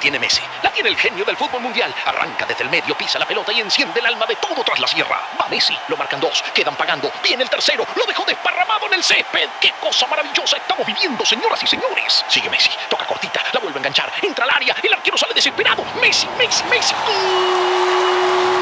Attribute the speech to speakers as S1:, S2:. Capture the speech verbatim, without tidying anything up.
S1: tiene Messi, la tiene el genio del fútbol mundial. Arranca desde el medio, pisa la pelota y enciende el alma de todo tras la sierra. Va Messi, lo marcan dos, quedan pagando. Viene el tercero, lo dejó desparramado en el césped. ¡Qué cosa maravillosa estamos viviendo, señoras y señores! Sigue Messi, toca cortita, la vuelve a enganchar, entra al área, el arquero sale desesperado. Messi, Messi, Messi. ¡Gol!